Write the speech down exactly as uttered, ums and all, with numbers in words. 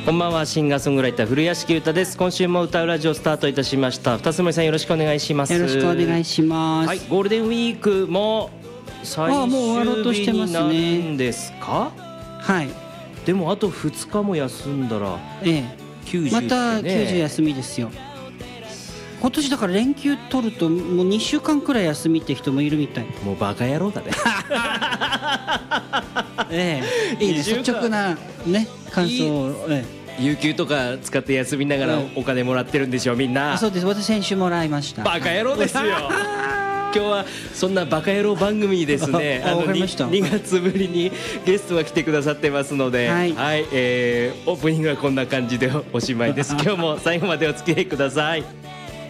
こんばんは、シンガーソングライター古屋敷歌です。今週も歌うラジオスタートいたしました。二つ森さん、よろしくお願いします。 よろしくお願いします。 はい、ゴールデンウィークも最終日になるんですか？ はい。 でもあとふつかも休んだらええ、 きゅうじゅうってね。 またきゅうじゅう休みですよ。今年だから連休取るともうにしゅうかんくらい休みって人もいるみたい。 もうバカ野郎だね。 ええ、いいね、率直なね感想を。ええ、 有給とか使って休みながらお金もらってるんでしょ、みんな。 そうです、私先週もらいました。 バカ野郎ですよ。今日はそんなバカ野郎番組にですね、あの に, にがつぶりにゲストが来てくださってますので、はい、はい、えー、オープニングはこんな感じでおしまいです。今日も最後までお付き合いください。